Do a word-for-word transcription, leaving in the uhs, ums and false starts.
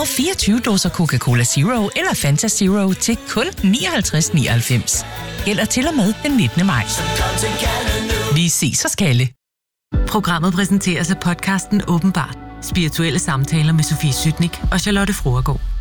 og fireogtyve dåser Coca-Cola Zero eller Fanta Zero til kun nioghalvtreds nioghalvfems. Gælder til og med den nittende maj. Vi ses hos Kalle. Programmet præsenteres af podcasten Åbenbart. Spirituelle samtaler med Sofie Sytnik og Charlotte Froergaard.